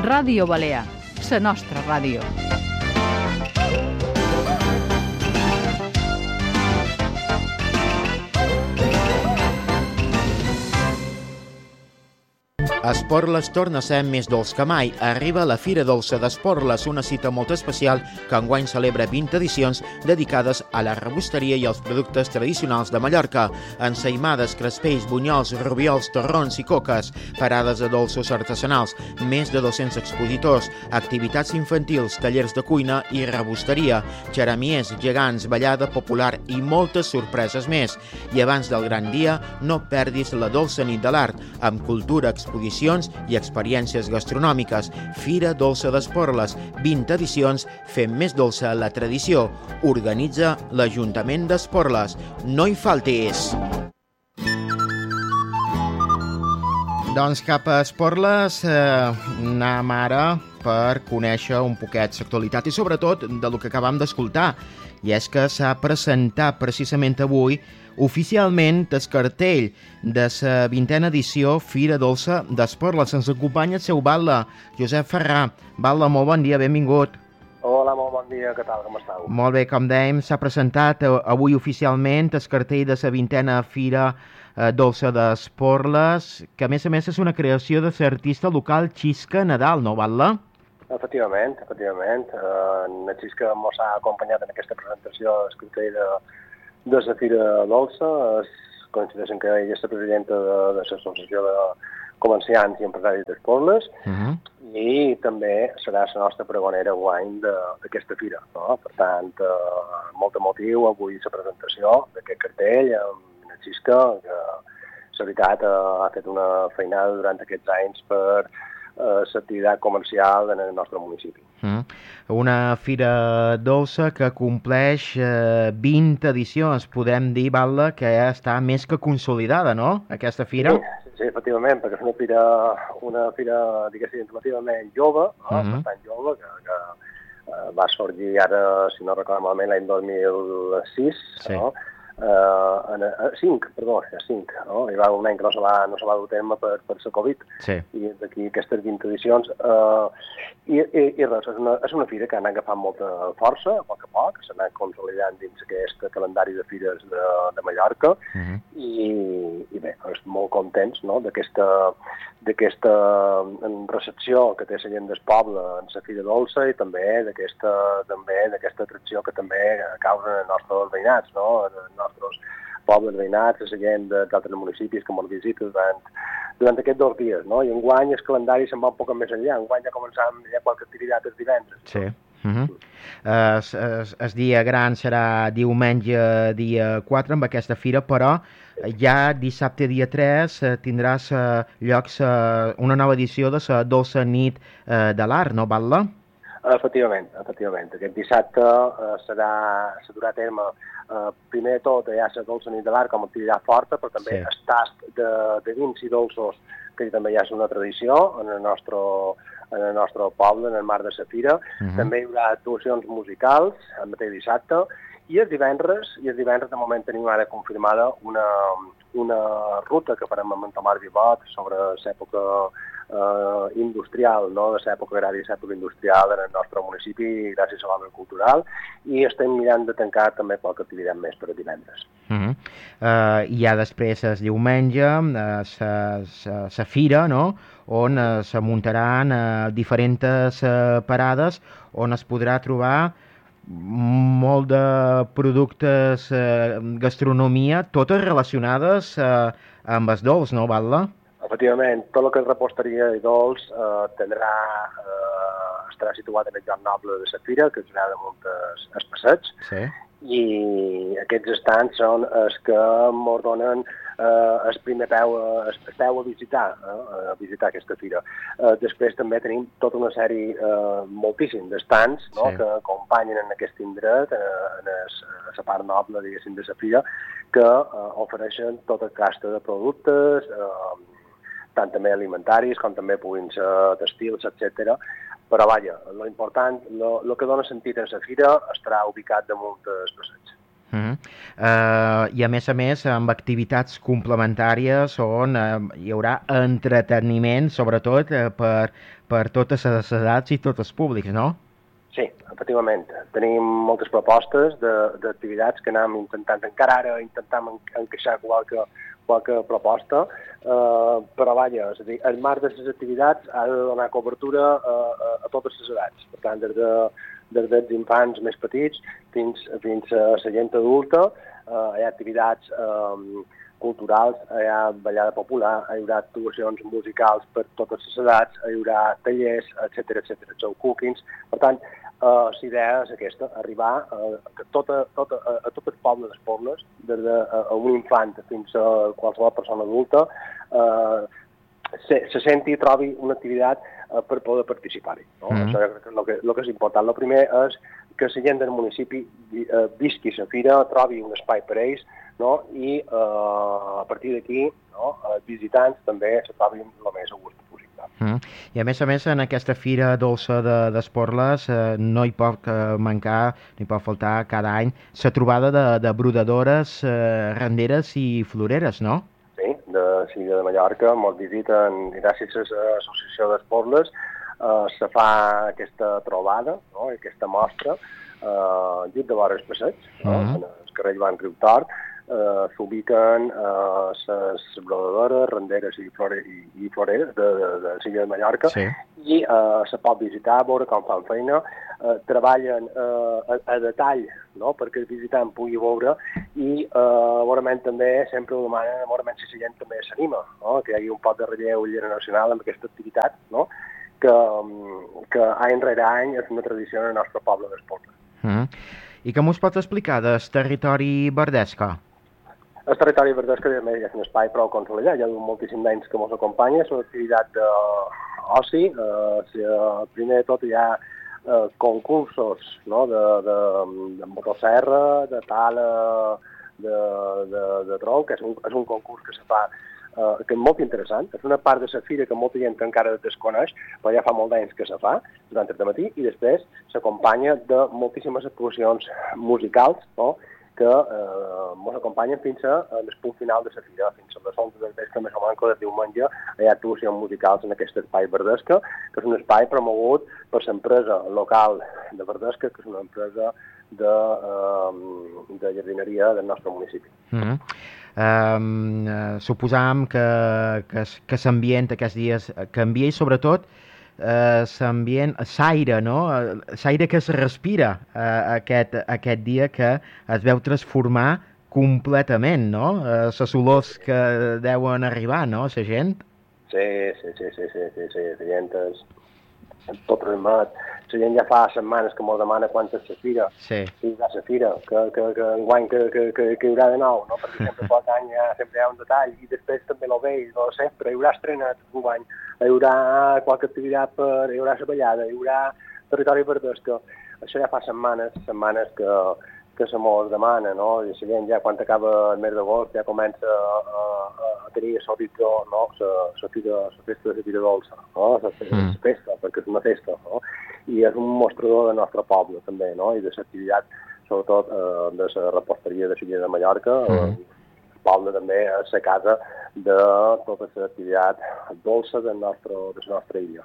Ràdio Balear, la nostra ràdio. Esporles torna a ser més dolç que mai. Arriba la Fira Dolça d'Esporles, una cita molt especial que enguany celebra 20 edicions dedicades a la rebosteria i als productes tradicionals de Mallorca. Ensaïmades, crespells, bunyols, rubiols, torrons i coques, parades de dolços artesanals, més de 200 expositors, activitats infantils, tallers de cuina i rebosteria, xeramiers, gegants, ballada popular i moltes sorpreses més. I abans del gran dia, no perdis la dolça nit de l'art, amb cultura, exposicions i experiències gastronòmiques. Fira Dolça d'Esporles, 20 edicions, fem més dolça la tradició. Organitza l'Ajuntament d'Esporles. No hi faltis! Doncs cap a Esporles anem ara per conèixer un poquet l'actualitat i sobretot del que acabam d'escoltar. I és que s'ha presentat precisament avui oficialment el cartell de la 20a edició Fira Dolça d'Esporles. Ens acompanya el seu batlle, Josep Ferrà. Batlle, molt bon dia, benvingut. Hola, molt bon dia, què tal, com estàu? Molt bé, com dèiem, s'ha presentat avui oficialment el cartell de la 20a Fira Dolça d'Esporles, que a més és una creació de l'artista local Xisca Nadal, no, batlle? Efectivament. En Xisca mos ha acompanyat en aquesta presentació del cartell de la Fira Dolça. Coincideixen que ella és la presidenta de l'Associació de Comerciants i Empresaris d'Esporles i també serà la nostra pregonera guany d'aquesta fira. No? Per tant, molt emotiu avui la presentació d'aquest cartell amb la Xisca, que la veritat ha fet una feinada durant aquests anys per l'activitat comercial en el nostre municipi. Una fira dolça que compleix 20 edicions, podem dir, batlle, que ja està més que consolidada, no?, aquesta fira? Sí, efectivament, perquè és una fira diguéssim, relativament jove, bastant jove, que va sorgir ara, si no recordo malament, l'any 2006, no? 5, no? Hi va un any que no se va dur a terme per la Covid, i d'aquí aquestes 20 edicions. I res, és una fira que ha anat agafant molta força, a poc, s'ha anat consolidant dins aquest calendari de fires de Mallorca, i bé, estem molt contents, no?, d'aquesta recepció que té la gent del poble en la Fira Dolça i també d'aquesta atracció que també causen els nostres veïnats, no?, els nostres pobles veïnats, la gent d'altres municipis que ens visiten durant aquests 2 dies, no? I enguany el calendari se'n va un poc més enllà. Enguany ja començam qualque activitat els divendres. Sí. El dia gran serà diumenge, dia 4, amb aquesta fira, però ja dissabte, dia 3, tindràs lloc una nova edició de la Dolça Nit de l'Art, no, batlle? Efectivament. Aquest dissabte se durà a terme, primer de tot, hi ha la Dolça Nit de l'Art com a activitat forta, però també el tast de vins i dolços, que també ja és una tradició en el nostre poble, en el marc de la fira. També hi haurà actuacions musicals el mateix dissabte, i els divendres de moment tenim ara confirmada una ruta que farem amb en Tomàs Vivot sobre l'època industrial, no?, de l'època agrària i l'època industrial en el nostre municipi gràcies a l'obra cultural, i estem mirant de tancar també qualque activitat més per a divendres. Hi ha després el diumenge la fira, no?, on se muntaran diferents parades on es podrà trobar molt de productes, gastronomia, totes relacionades amb els dolç, no, batlle? Efectivament, tot el que és reposteria i dolç estarà situat en el lloc noble de la fira, que serà damunt el passeig, i aquests estants són els que ens donen el primer peu a visitar aquesta fira. Després també tenim tota una sèrie, moltíssim d'estants, no?, que acompanyen en aquest indret, en la part noble, diguéssim, de la fira, que ofereixen tota casta de productes, tant també alimentaris com també puguin ser tèxtils, etc. Però vaja, lo important, lo que dona sentit a la fira estarà ubicat damunt del passeig. I a més, amb activitats complementàries on hi haurà entreteniment, sobretot per totes les edats i tots els públics, no? Sí, efectivament. Tenim moltes propostes d'activitats que anem intentant, encara ara intentam encaixar qualque proposta, però vaja, és a dir, el marc de les activitats ha de donar cobertura a totes les edats. Per tant, des dels infants més petits fins a la gent adulta, hi ha activitats culturals, hi ha ballada popular, hi haurà actuacions musicals per totes les edats, hi haurà tallers, etc, show cookings. Per tant, la idea és aquesta, arribar a tot el poble dels pobles, des d'un infant fins a qualsevol persona adulta, se senti i trobi una activitat per poder participar-hi. No? Això és el que és important. El primer és que la gent del municipi visqui la fira, trobi un espai per a ells, no? I a partir d'aquí, no? Els visitants també se trobin el més a gust possible. I a més, en aquesta fira dolça d'Esporles no hi pot mancar, no hi pot faltar cada any la trobada de brodadores, renderes i floreres, no? Sí, de Mallorca ens visiten, gràcies a l'Associació d'Esporles, se fa aquesta trobada, no? Aquesta mostra, llit de vora el passeig, en el carrer Joan Riutort, s'ubiquen les brodadores, renderes i floreres de l'illa de Mallorca, sí. I se pot visitar, veure com fan feina, treballen a detall, no? Perquè el visitant pugui veure i veurament també sempre ho demanen, veurament si la gent també s'anima, no? Que hi hagi un poc de relleu generacional amb aquesta activitat, no? Que any rere any és una tradició en el nostre poble d'Esporles. I com us pots explicar del territori verdesca? El territori verdesca és un espai prou consolidat, hi ha moltíssims anys que ens acompanya, és una activitat d'oci, primer de tot hi ha concursos, no? de motosserra, de tala, de tronc, que és un concurs que se fa que és molt interessant, és una part de la fira que molta gent que encara desconeix, però ja fa molt d'anys que se fa, durant el matí, i després s'acompanya de moltíssimes actuacions musicals, no? Que ens acompanyen fins a l'espunt final de la fira, fins a les 11 del vespre, més o menys, que el diumenge hi ha actuacions musicals en aquest espai verdesca, que és un espai promogut per l'empresa local de Verdesca, que és una empresa de jardineria del nostre municipi. Suposam que l'ambient aquests dies canvia i sobretot l'ambient, l'aire, no? L'aire que es respira aquest dia que es veu transformar completament, no? Les olors que deuen arribar, no? La gent? Sí, la gent és tot remat. La gent ja fa setmanes que m'ho demana quan és la fira. Sí. Sí, la fira, que enguany que hi haurà de nou, no? Perquè sempre pot any sempre hi ha un detall i després també lo veig, lo sempre, hi haurà estrenat enguany, hi haurà qualque activitat, hi haurà la ballada, hi haurà territori verdesca. Això ja fa setmanes que se mos demana, no? I la gent ja quan acaba el mes d'agost ja comença a tenir l'horitzó, no? La festa de la fira dolça, no? La festa, perquè és una festa, no? I és un mostrador del nostre poble també, no? I de l'activitat, sobretot de la reposteria de l'illa de Mallorca, el poble també és la casa de tota l'activitat dolça de la nostra illa.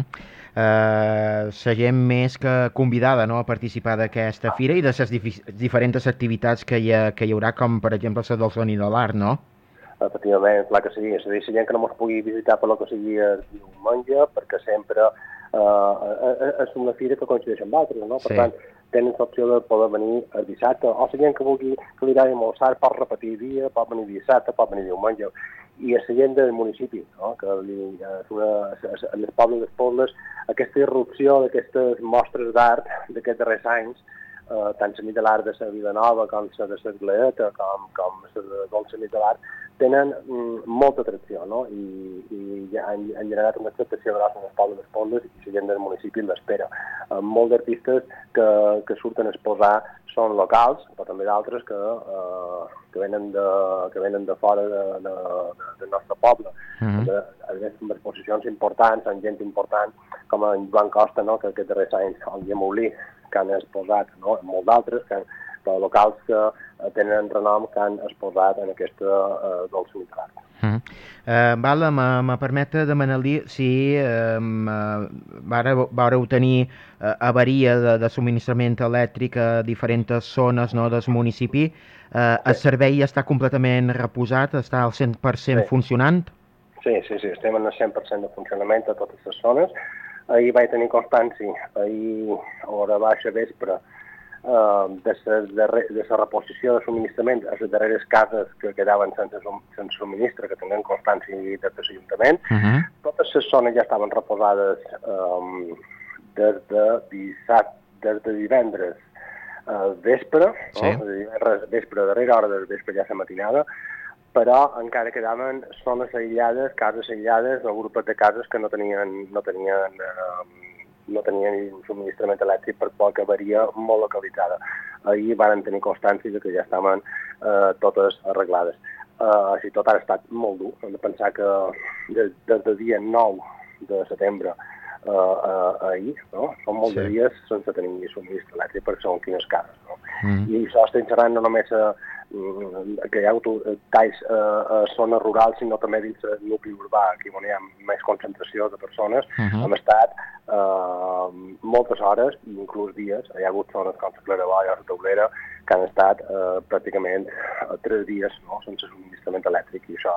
La gent més que convidada, no, a participar d'aquesta fira i de les diferents activitats que hi haurà, com per exemple la del Soni de l'Art, no? Efectivament, clar que sí. És a dir, la gent que no ens pugui visitar per lo que sigui el diumenge, perquè sempre és una fira que coincideix amb altres, no? Per tant, tenen l'opció de poder venir el dissabte, o la gent que vulgui que li agradi molt l'art pot repetir dia, pot venir dissabte, pot venir diumenge. I a la gent del municipi, no? Que en el poble d'Esporles, aquesta irrupció d'aquestes mostres d'art d'aquests darrers anys, tant la nit de l'art de la Vilanova com la de la Glaeta, com la de Dolça Nit de l'Art, tenen molta atracció, no? I han generat una acceptació grossa en el poble d'Esporles i la gent del municipi l'espera. Molts d'artistes que surten a exposar són locals, però també d'altres que venen de fora del nostre poble. Amb exposicions importants, amb gent important, com en Joan Costa, no? Que aquests darrers anys, el Guillem Olí, que han exposat, no? Molts d'altres que però locals que tenen renom que han exposat en aquesta dolça nit de l'art. Val, me permet demanar-li si vareu tenir avaria de subministrament elèctric a diferents zones, no, del municipi. El servei està completament reposat, està al 100% funcionant? Sí, estem en el 100% de funcionament a totes les zones. Ahir vaig tenir constància, ahir a hora baixa vespre, de la reposició de subministrament a les darreres cases que quedaven sense subministre, que tenen constància des de l'Ajuntament. Totes les zones ja estaven reposades des de divendres vespre, vespre, darrera hora del vespre, ja la matinada, però encara quedaven zones aïllades, cases aïllades, o grupos de cases que no tenien subministrament elèctric per poca avaria molt localitzada. Ahir van tenir constància que ja estaven totes arreglades. Així tot ha estat molt dur. Hem de pensar que des del dia 9 de setembre ahir, no? Són molts de dies sense tenir subministre elèctric perquè són quines cases. No? I això estem xerrant no només que hi ha talls a zones rurals, sinó també dins del nucli urbà, aquí on hi ha més concentració de persones. Hem estat moltes hores, inclús dies, hi ha hagut zones com la Claraboia o la Taulera, que han estat pràcticament 3 dies sense subministrament elèctric, i això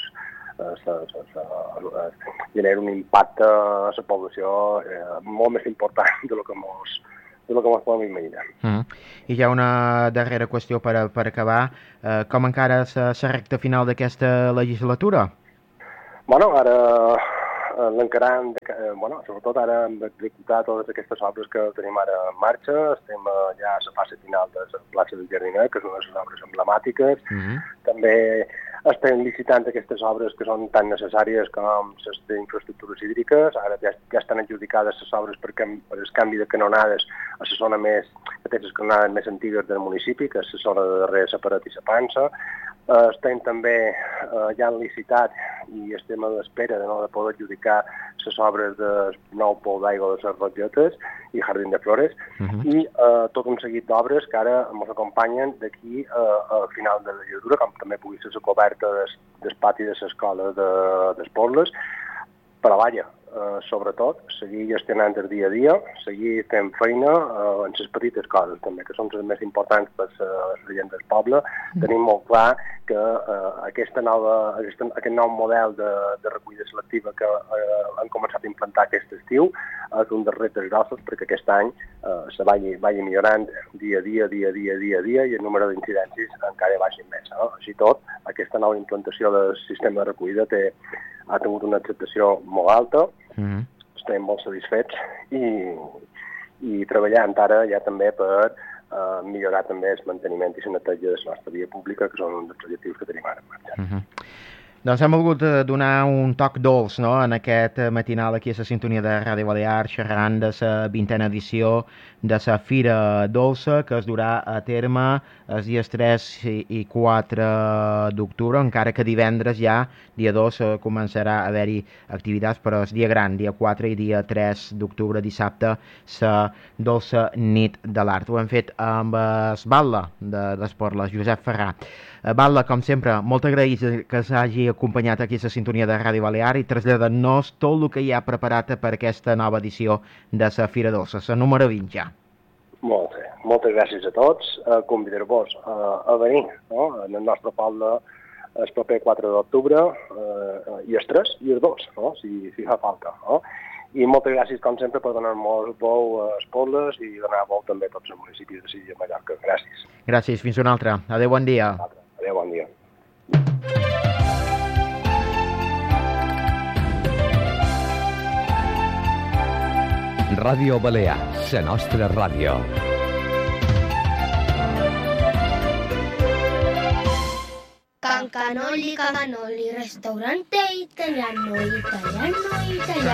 genera un impacte a la població molt més important de lo que ens podem imaginar. I hi ha una darrera qüestió per acabar. Com encara la recta final d'aquesta legislatura? Bueno, ara l'encarant, sobretot ara hem d'executar totes aquestes obres que tenim ara en marxa. Estem ja a la fase final de la plaça del Jardiner, que és una de les obres emblemàtiques. També estem licitant aquestes obres que són tan necessàries com les d'infraestructures hídriques. Ara ja estan adjudicades les obres per el canvi de canonades a la zona que té les canonades més antigues del municipi, que és la zona de darrere la Paret i la Pansa. Estem també ja en licitat i estem a l'espera de poder adjudicar les obres del nou pou d'aigua de les Rogetes i Jardín de Flores, i tot un seguit d'obres que ara ens acompanyen d'aquí al final de la legislatura, com també pugui ser la coberta del pati de l'escola d'Esporles. Però vaja, sobretot, seguir gestionant el dia a dia, seguir fent feina en les petites coses també, que són les més importants per la gent del poble. Tenim molt clar que aquest nou model de recollida selectiva que han començat a implantar aquest estiu és un dels reptes grossos perquè aquest any se vagi millorant dia a dia i el número d'incidències encara baixin més. Així tot, aquesta nova implantació del sistema de recollida ha tingut una acceptació molt alta, estem molt satisfets i treballant ara ja també per millorar també el manteniment i la neteja de la nostra via pública, que són un dels objectius que tenim ara en marxa. Doncs hem volgut donar un toc dolç en aquest matinal aquí a la sintonia de Ràdio Balear, xerrant de la 20a edició de la Fira Dolça, que es durà a terme els dies 3 i 4 d'octubre, encara que divendres ja, dia 2, començarà a haver-hi activitats, però el dia gran, dia 4 i dia 3 d'octubre, dissabte, la Dolça Nit de l'Art. Ho hem fet amb el batlle d'Esporles, Josep Ferrà. Batlle, com sempre, molt agraït que s'hagi acompanyat aquí a la sintonia de Ràdio Balear i traslladant-nos tot el que hi ha preparat per aquesta nova edició de la Fira Dolça, la número 20 ja. Molt bé, moltes gràcies a tots. Convidar-vos a venir en el nostre poble el proper 4 d'octubre i el 3 i el 2, si fa falta. I moltes gràcies, com sempre, per donar-nos veu a Esporles i donar veu també a tots els municipis de Silla i Mallorca. Gràcies. Gràcies, fins una altra. Adéu, bon dia. Adéu, bon dia. Ràdio Balear, la nostra ràdio. Cancanoli, restaurante italiano.